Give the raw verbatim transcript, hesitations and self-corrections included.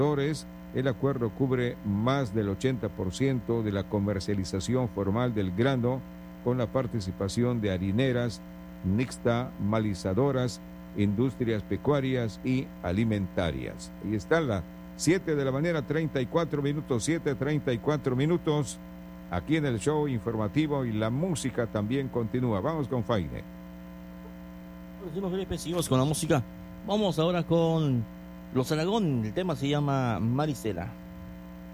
El acuerdo cubre más del ochenta por ciento de la comercialización formal del grano, con la participación de harineras, nixtamalizadoras, industrias pecuarias y alimentarias. Ahí está la siete de la mañana, treinta y cuatro minutos, siete treinta y cuatro minutos, aquí en el show informativo, y la música también continúa. Vamos con Faine. Seguimos con la música. Vamos ahora con Los Aragón. El tema se llama Marisela.